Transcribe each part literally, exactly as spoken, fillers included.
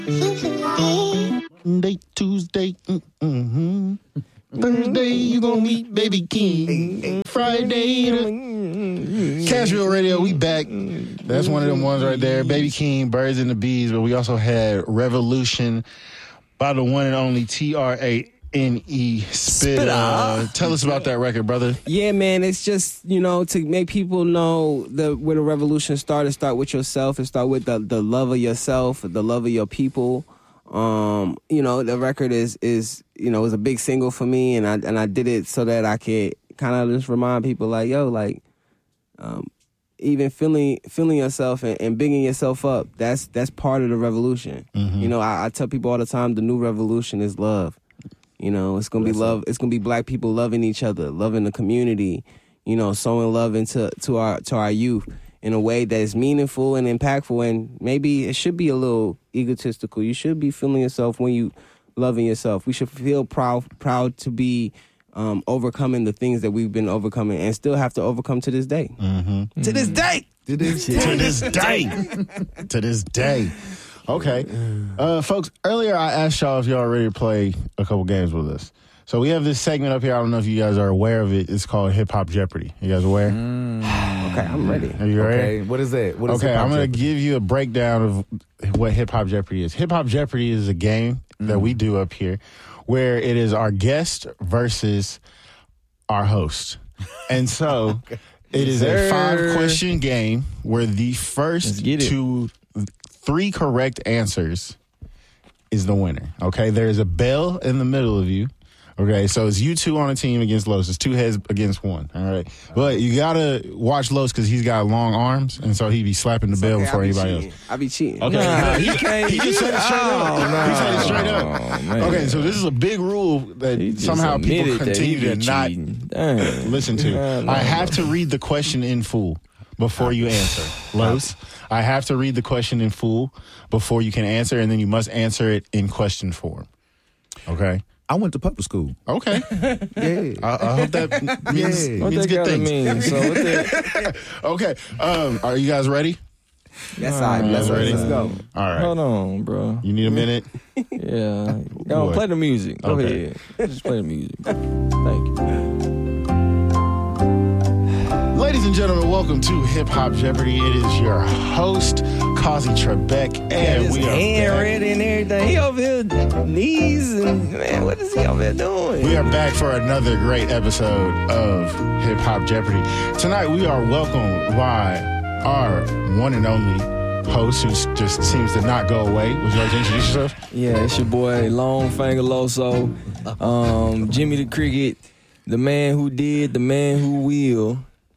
Monday, Tuesday, mm-hmm. Thursday, you gonna meet Baby King. Friday, Casual Radio, we back. That's one of them ones right there. Baby King, Birds and the Bees, but we also had Revolution by the one and only T R A N E Spitta. Uh, tell us about that record, brother. Yeah, man, it's just, you know, to make people know the where the revolution started. Start with yourself and start with the, the love of yourself, the love of your people. Um, you know, the record is, is you know, was a big single for me, and I and I did it so that I could kind of just remind people, like, yo, like, um, even feeling feeling yourself and, and bigging yourself up, that's that's part of the revolution. Mm-hmm. You know, I, I tell people all the time, the new revolution is love. You know, it's gonna be love. It's gonna be black people loving each other, loving the community. You know, sowing love into to our to our youth in a way that is meaningful and impactful, and maybe it should be a little egotistical. You should be feeling yourself when you loving yourself. We should feel proud proud to be um, overcoming the things that we've been overcoming and still have to overcome to this day. Mm-hmm. To this day. To this, to this day. To this day. Okay. Uh, folks, earlier I asked y'all if y'all ready to play a couple games with us. So we have this segment up here. I don't know if you guys are aware of it. It's called Hip Hop Jeopardy. You guys aware? Mm. Okay, I'm ready. Are you ready? Okay, what is that? What is okay, I'm going to give you a breakdown of what Hip Hop Jeopardy is. Hip Hop Jeopardy is a game mm. that we do up here where it is our guest versus our host. And so okay. it is Sir. a five-question game where the first two, three correct answers is the winner. Okay, there's a bell in the middle of you. Okay, so it's you two on a team against Los. It's two heads against one. All right, but you gotta watch Los because he's got long arms, and so he be slapping the it's bell okay, before anybody cheating. else. I be cheating. Okay, nah, he, can't. he just said it straight oh, up. No. He said it straight up. Oh, okay, so this is a big rule that somehow people continue to not Damn. listen to. Nah, nah, I have nah. to read the question in full before you answer, Los. I have to read the question in full before you can answer, and then you must answer it in question form. Okay. I went to public school. Okay. Yeah. I, I hope that means, yeah. means good things. Mean, so what that... okay. Um, are you guys ready? Yes, I am. Let's, ready? Let's go. All right. Hold on, bro. You need a minute? Yeah. Go on, play the music. Go okay. ahead. Just play the music. Thank you. Ladies and gentlemen, welcome to Hip Hop Jeopardy. It is your host, Kazi Trebek, and yeah, we are hand ready and everything. He over here knees and man, what is he over here doing? We are back for another great episode of Hip Hop Jeopardy. Tonight we are welcomed by our one and only host, who just seems to not go away. Would you like to introduce yourself? Yeah, it's your boy Longfinger Loso, um, Jimmy the Cricket, the man who did, the man who will.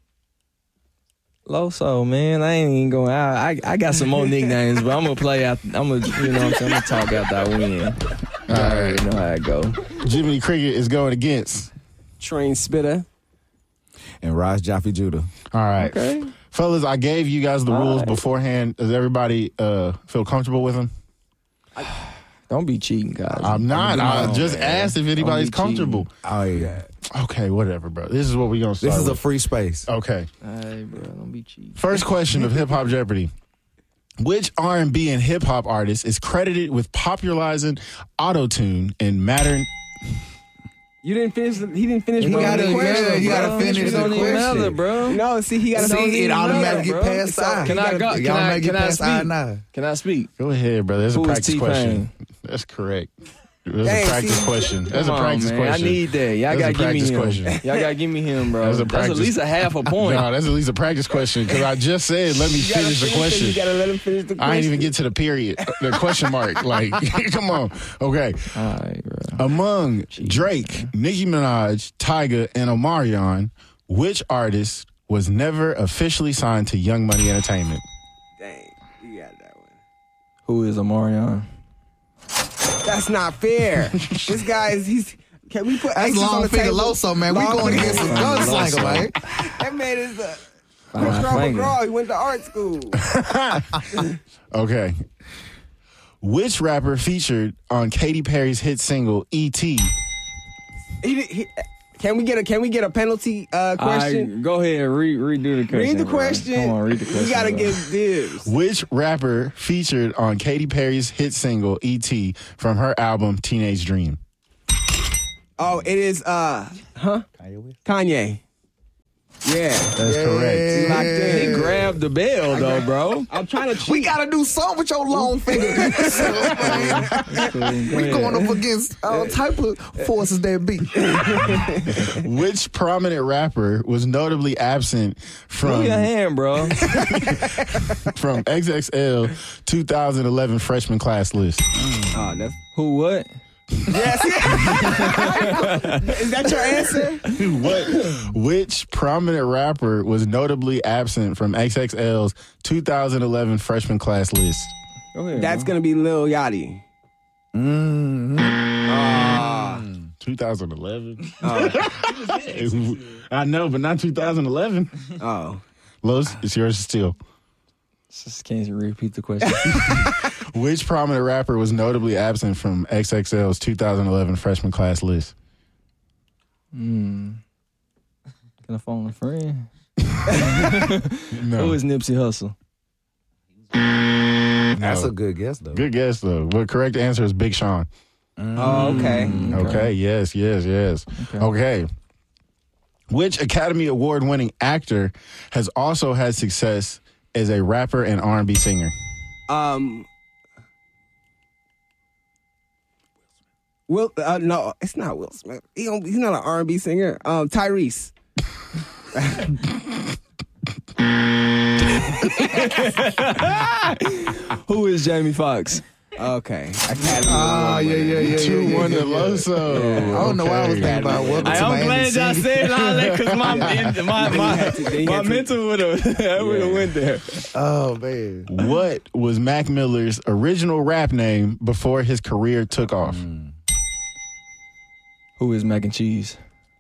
Loso, man, I ain't even going. I, I I got some more nicknames, but I'm gonna play out. I'm gonna, you know, what I'm saying, I'm gonna talk after I win. All right, you know how it go. Jimmy Cricket is going against Train Spitta and Raz Jaffe Judah. All right, okay, fellas, I gave you guys the All rules right. beforehand. Does everybody uh, feel comfortable with them? I, Don't be cheating, guys. I'm not. I just man. asked if anybody's comfortable. Cheating. Oh, yeah. Okay, whatever, bro. This is what we're going to start This is with. a free space. Okay. Hey, bro, don't be cheating. First question of Hip Hop Jeopardy. Which R and B and hip hop artist is credited with popularizing auto-tune in modern... You didn't finish. The, he didn't finish. You gotta, the question, yeah, you bro. gotta finish it the don't even question. matter, bro. No, see, he got to See, it automatically get past I. Can I go? Can I, can I speak? Now. Can I speak? Go ahead, brother. That's Who a is practice question. T-Pain? That's correct. That's Dang, a practice see? question. That's Come a practice on, man. question. I need that. Y'all That's gotta a give me practice him. question. Y'all gotta give me him, bro. That's a That's practice- at least a half a point. No, that's at least a practice question because I just said let me You gotta finish the finish it, question. You got to let him finish the question. I ain't even get to the period, the question mark. Like, come on. Okay. All right, bro. Among Jeez, Drake, man. Nicki Minaj, Tyga, and Omarion, which artist was never officially signed to Young Money Entertainment? Dang, you got that one. Who is Omarion? That's not fair. This guy is, he's, can we put That's X's on long the finger table? Loso, man. We Long going finger. against some gunslinger, man. That man is a Five McGraw finger. McGraw. He went to art school. Okay. Which rapper featured on Katy Perry's hit single E T He, did- he, Can we get a Can we get a penalty uh, question? Right, go ahead, re- redo the question. Read the bro. question. Come on, read the question. We gotta bro. give dibs. Which rapper featured on Katy Perry's hit single E T from her album Teenage Dream? Oh, it is uh, huh? Kanye. Yeah, That's correct. locked in. He grabbed the bell though, bro. I'm trying to cheat. We gotta do something with your long finger. We going up against all type of forces that be. Which prominent rapper was notably absent from Move your hand, bro. from X X L twenty eleven freshman class list? Oh, that's Who? What? yes. Is that your answer? What? Which prominent rapper was notably absent from X X L's twenty eleven freshman class list? Go ahead. That's bro. gonna be Lil Yachty. Mm-hmm. Ah. twenty eleven. I know, but not twenty eleven. Oh. Los, it's yours still. Just can't repeat the question. Which prominent rapper was notably absent from X X L's twenty eleven freshman class list? Hmm. Can I phone a friend? No. Who is Nipsey Hussle? That's No. a good guess, though. Good guess, though. But correct answer is Big Sean. Oh, okay. Okay, yes, yes, yes. Okay. Okay. Which Academy Award winning actor has also had success as a rapper and R and B singer? Um. Will uh, no, it's not Will Smith. He don't, he's not an R and B singer. Um, Tyrese. Who is Jamie Foxx? Okay. Academy Oh, Award yeah, winner. yeah, yeah. Two yeah, one yeah, to yeah. Loso. I don't know why I was thinking about welcome I, to I'm Miami glad y'all City. said all that because my, my, my, had to- then you my had to- mental would have Yeah. went there. Oh, man. What was Mac Miller's original rap name before his career took off? Who is Mac and Cheese?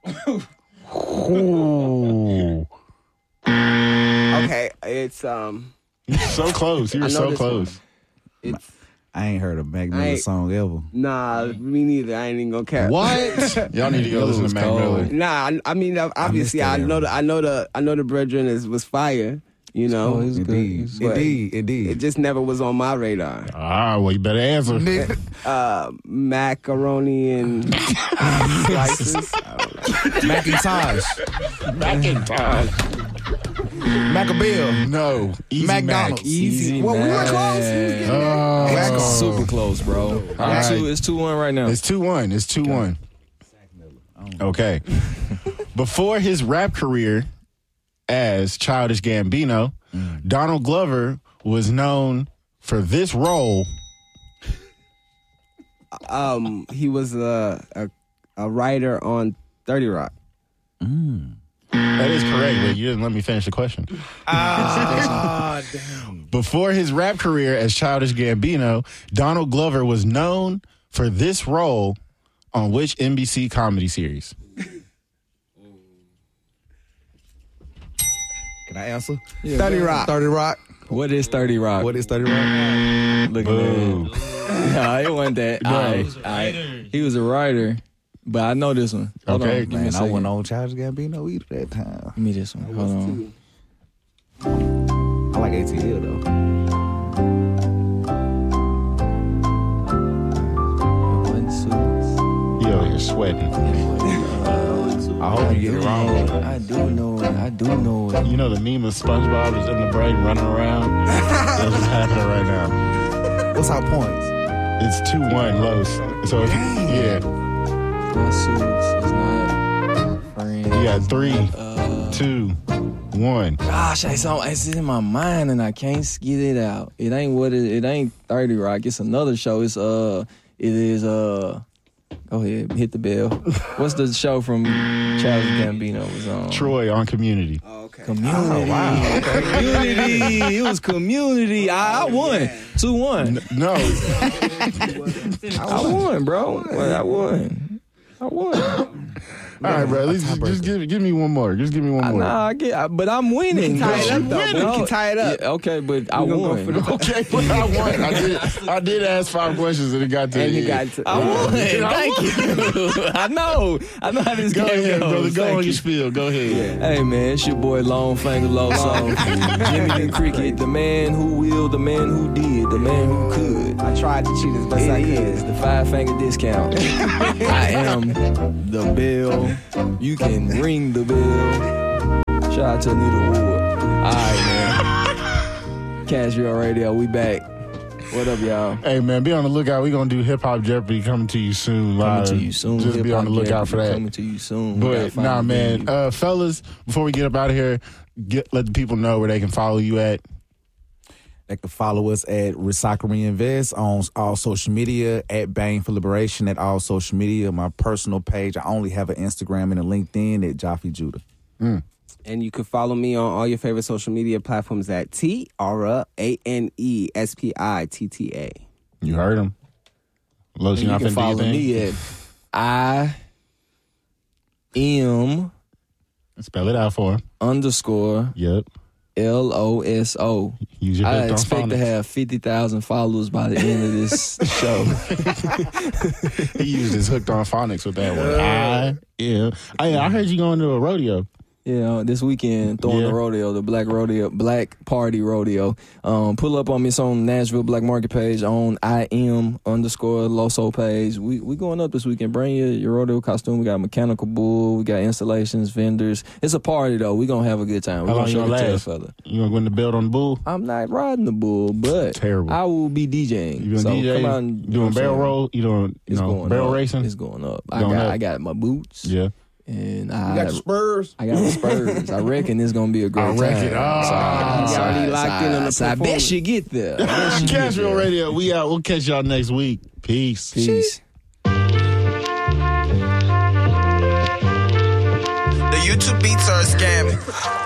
Ooh. Okay, it's um, So close. You I were know so this close. it's I ain't heard a Mac I Miller ain't- song ever. nah, me neither. I ain't even gonna care. What? Y'all need to go That listen was to Mac cold. Miller. Nah, I, I mean, obviously, that I, know era. the, I know the, I know the Brethren is was fire. You know, Oh, he's good. Indeed. He's good. Indeed. Indeed. it just never was on my radar. Ah, well, you better answer. Nigga. Uh, macaroni and slices. Macintosh. Macintosh. Macabill. No. Easy McDonald's. Mac. Easy Well, we were Mac. close. We was getting Oh. Mac- Super close, bro. right. Two, it's two one right now. It's two one. It's two one. Okay. Before his rap career as Childish Gambino, Donald Glover was known for this role. Um, he was a, a a writer on thirty Rock. That is correct, but you didn't let me finish the question. Ah, damn. Before his rap career as Childish Gambino, Donald Glover was known for this role on which N B C comedy series? Can I answer? Yeah, thirty bro. Rock. thirty Rock. What is thirty Rock? What is thirty Rock? Look Boo. at that. Nah, it wasn't that. Alright, alright. He was a writer, but I know this one. Hold Okay. on, give me a Man, I second. went on Childish Gambino either that time. Give me this one. Hold on. I like A T L, though. One suits. You over here sweating. I hope you get it wrong. I do know it. I do know it. You know the meme of SpongeBob is in the brain running around? That's what's happening right now. What's our points? It's two one Los. So, if, yeah. One suits is not friends. You got three, Uh, two, one. Gosh, it's, on, it's in my mind and I can't get it out. It ain't what it, it ain't thirty Rock. It's another show. It's uh, it is uh. Go ahead, hit the bell. What's the show from Childish Gambino was on? Troy on Community. Oh, okay. Community. Oh, wow. Community. It was Community. I, I won. two one. No. I won, bro. I won. I won. All right, bro. At least A just, just give, give me one more. Just give me one I, more. nah, I get, I, but I'm winning. Tie it though. up, though. No, We can tie it up. yeah, okay, but I We gonna go won. for the- Okay, but I won. I did. I did ask five questions and it got to. And the you end. got to. I won. Yeah. Thank you. I know. I know how this Go game ahead, goes. brother. Go Thank on you. your spiel. Go ahead. Hey man, it's your boy Long Finger Loso, Jimmy the Cricket, the man who will, the man who did, the man who could. I tried to cheat as best I It could. is the five finger discount. I am the bell. You can ring the bell. Shout out to Anita Ward. All right, man. Casual Radio, we back. What up, y'all? Hey man, be on the lookout. We gonna do Hip Hop Jeopardy coming to you soon. Coming Live. to you soon. Just be on the Hip-Hop lookout for Jeopardy that. Coming to you soon. We gotta But find nah, the man, venue. uh, fellas, before we get up out of here, get let the people know where they can follow you at. They can follow us at Recycle Reinvest on all social media, at Bang for Liberation at all social media. My personal page, I only have an Instagram and a LinkedIn at Jaffe Judah. And you can follow me on all your favorite social media platforms at T R A N E S P I T T A. You heard him. Los, And you you not can finna do follow your thing? me at I M Spell it out for him. underscore Yep. L O S O. Use your I hooked on expect to phonics. have fifty thousand followers by the end of this show. He used his hooked on phonics with that one. I yeah. I, I heard you going to a rodeo. Yeah, this weekend throwing Yeah. the rodeo, the Black Rodeo, Black Party Rodeo. Um, pull up on me. It's on Nashville Black Market page, on I am underscore Loso page. We we going up this weekend. Bring your, your rodeo costume. We got mechanical bull. We got installations, vendors. It's a party though. We gonna have a good time. We How long gonna you show gonna the tail last? feather. You gonna go in the belt on the bull? I'm not riding the bull, but Terrible. I will be DJing. You doing so D J? Come on, You you know doing what I'm barrel saying? roll? You doing you It's know going barrel up. racing? It's going up. I Going got up. I got my boots. Yeah. And You I got the Spurs? I got the Spurs. I reckon it's gonna be a great I reckon. time. Ah. You already locked in on the so I bet performance. you get there. I bet you get Casual there. Radio. We out. We'll catch y'all next week. Peace. Peace. The YouTube beats are scamming.